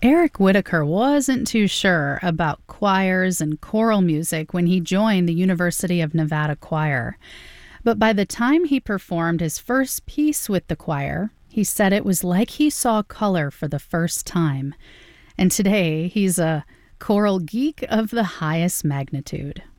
Eric Whitacre wasn't too sure about choirs and choral music when he joined the University of Nevada Choir. But by the time he performed his first piece with the choir, he said it was like he saw color for the first time. And today, he's a choral geek of the highest magnitude.